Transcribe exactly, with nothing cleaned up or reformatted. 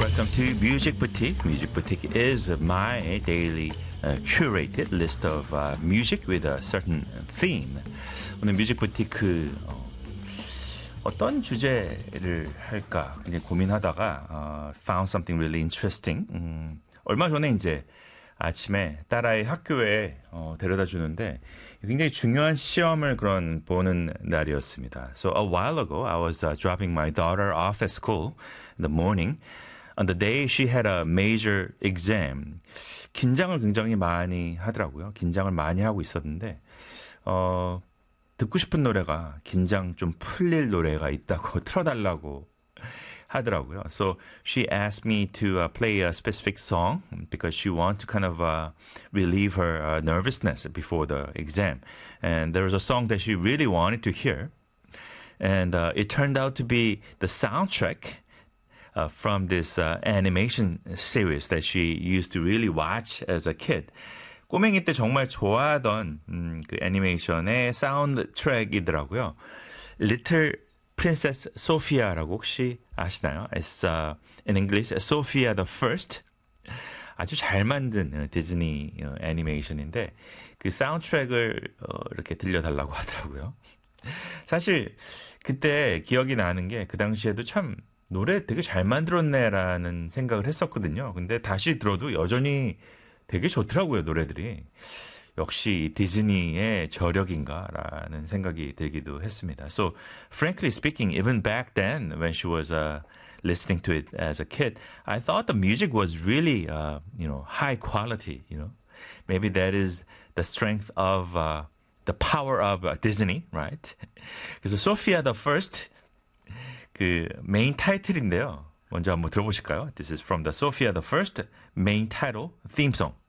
welcome to Music Boutique. Music Boutique is my daily uh, curated list of uh, music with a certain theme. 오늘 뮤직 부티크 어, 어떤 주제를 할까 굉장히 고민하다가 uh, found something really interesting. 음, 얼마 전에 이제 아침에 딸아이 학교에 어, 데려다 주는데 굉장히 중요한 시험을 그런 보는 날이었습니다. So a while ago, I was uh, dropping my daughter off at school in the morning. On the day she had a major exam. 긴장을 굉장히 많이 하더라고요. 긴장을 많이 하고 있었는데 어, 듣고 싶은 노래가 긴장 좀 풀릴 노래가 있다고 틀어달라고 하더라고요. So she asked me to uh, play a specific song because she wanted to kind of uh, relieve her uh, nervousness before the exam. And there was a song that she really wanted to hear. And uh, it turned out to be the soundtrack uh, from this uh, animation series that she used to really watch as a kid. 꼬맹이 때 정말 좋아하던 음, 그 애니메이션의 사운드 트랙이더라고요. Little Princess Sophia라고 혹시 아시나요? It's uh, in English Sophia the First. 아주 잘 만든 디즈니 애니메이션인데 그 사운드트랙을 어, 이렇게 들려달라고 하더라고요. 사실 그때 기억이 나는 게 그 당시에도 참 노래 되게 잘 만들었네라는 생각을 했었거든요. 근데 다시 들어도 여전히 되게 좋더라고요, 노래들이. 역시 디즈니의 저력인가라는 생각이 들기도 했습니다. So, frankly speaking, even back then, when she was uh, listening to it as a kid, I thought the music was really, uh, you know, high quality. You know, maybe that is the strength of uh, the power of uh, Disney, right? 그래서 Sophia the First 그 메인 타이틀인데요. 먼저 한번 들어보실까요? This is from the Sophia the First main title theme song.